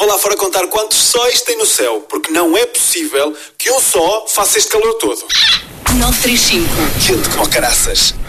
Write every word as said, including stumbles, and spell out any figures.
vou lá fora contar quantos sóis tem no céu, porque não é possível que um só faça este calor todo. nove três cinco. Quente como caraças.